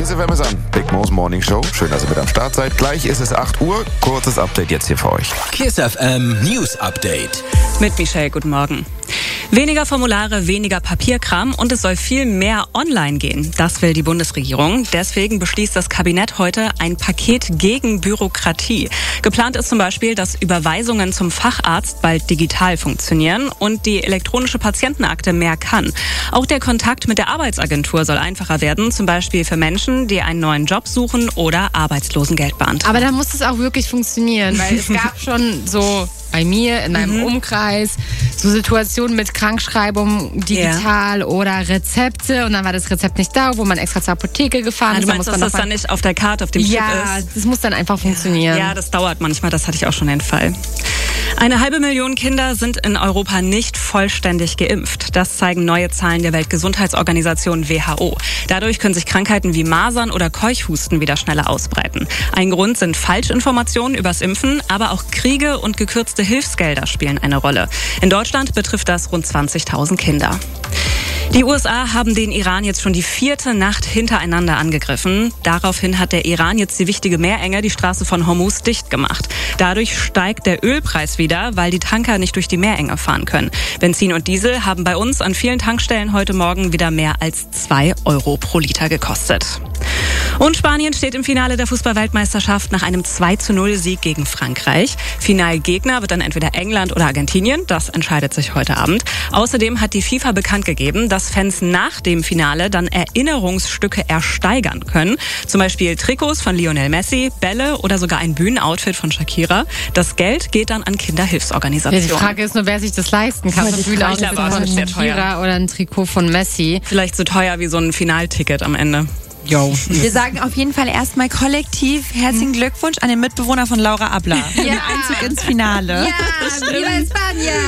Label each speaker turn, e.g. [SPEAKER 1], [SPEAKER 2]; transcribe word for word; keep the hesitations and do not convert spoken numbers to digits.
[SPEAKER 1] Kiss F M ist an. Big Mo's Morning Show. Schön, dass ihr mit am Start seid. Gleich ist es acht Uhr. Kurzes Update jetzt hier für euch.
[SPEAKER 2] Kiss F M News Update.
[SPEAKER 3] Mit Michelle, guten Morgen. Weniger Formulare, weniger Papierkram und es soll viel mehr online gehen. Das will die Bundesregierung. Deswegen beschließt das Kabinett heute ein Paket gegen Bürokratie. Geplant ist zum Beispiel, dass Überweisungen zum Facharzt bald digital funktionieren und die elektronische Patientenakte mehr kann. Auch der Kontakt mit der Arbeitsagentur soll einfacher werden, zum Beispiel für Menschen, die einen neuen Job suchen oder Arbeitslosengeld beantragen.
[SPEAKER 4] Aber da muss es auch wirklich funktionieren, weil es gab schon so bei mir in meinem mhm. Umkreis so Situationen mit Krankschreibung digital ja. oder Rezepte und dann war das Rezept nicht da, wo man extra zur Apotheke gefahren
[SPEAKER 3] ist.
[SPEAKER 4] Also
[SPEAKER 3] du meinst, dass das dann nicht auf der Karte, auf dem Chip
[SPEAKER 4] ja, ist? Ja, das muss dann einfach funktionieren.
[SPEAKER 3] Ja, das dauert manchmal, das hatte ich auch schon den Fall. Eine halbe Million Kinder sind in Europa nicht vollständig geimpft. Das zeigen neue Zahlen der Weltgesundheitsorganisation W H O. Dadurch können sich Krankheiten wie Masern oder Keuchhusten wieder schneller ausbreiten. Ein Grund sind Falschinformationen übers Impfen, aber auch Kriege und gekürzte Hilfsgelder spielen eine Rolle. In Deutschland betrifft das rund zwanzigtausend Kinder. Die U S A haben den Iran jetzt schon die vierte Nacht hintereinander angegriffen. Daraufhin hat der Iran jetzt die wichtige Meerenge, die Straße von Hormuz, dicht gemacht. Dadurch steigt der Ölpreis wieder, weil die Tanker nicht durch die Meerenge fahren können. Benzin und Diesel haben bei uns an vielen Tankstellen heute Morgen wieder mehr als zwei Euro pro Liter gekostet. Und Spanien steht im Finale der Fußball-Weltmeisterschaft nach einem zwei zu null Sieg gegen Frankreich. Finalgegner wird dann entweder England oder Argentinien. Das entscheidet sich heute Abend. Außerdem hat die FIFA bekannt gegeben, dass Fans nach dem Finale dann Erinnerungsstücke ersteigern können. Zum Beispiel Trikots von Lionel Messi, Bälle oder sogar ein Bühnenoutfit von Shakira. Das Geld geht dann an Kinderhilfsorganisationen.
[SPEAKER 4] Ja, die Frage ist nur, wer sich das leisten kann.
[SPEAKER 3] So ein Bühnenoutfit von
[SPEAKER 4] Shakira oder ein Trikot von Messi.
[SPEAKER 3] Vielleicht so teuer wie so ein Finalticket am Ende.
[SPEAKER 5] Yo. Wir sagen auf jeden Fall erstmal kollektiv herzlichen Glückwunsch an den Mitbewohner von Laura Abler.
[SPEAKER 4] Ja.
[SPEAKER 5] Den Einzug ins Finale.
[SPEAKER 4] Ja, viva España!